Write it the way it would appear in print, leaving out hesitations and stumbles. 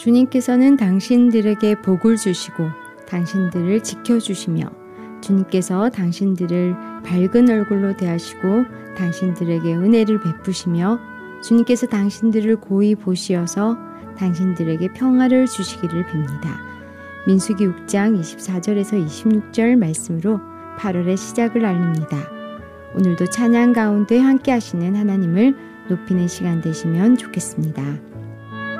주님께서는 당신들에게 복을 주시고 당신들을 지켜주시며 주님께서 당신들을 밝은 얼굴로 대하시고 당신들에게 은혜를 베푸시며 주님께서 당신들을 고이 보시어서 당신들에게 평화를 주시기를 빕니다. 민수기 6장 24절에서 26절 말씀으로 8월의 시작을 알립니다. 오늘도 찬양 가운데 함께 하시는 하나님을 높이는 시간 되시면 좋겠습니다.